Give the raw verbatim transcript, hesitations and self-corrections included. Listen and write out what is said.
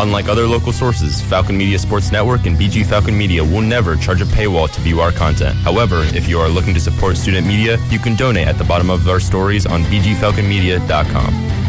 Unlike other local sources, Falcon Media Sports Network and B G Falcon Media will never charge a paywall to view our content. However, if you are looking to support student media, you can donate at the bottom of our stories on b g falcon media dot com.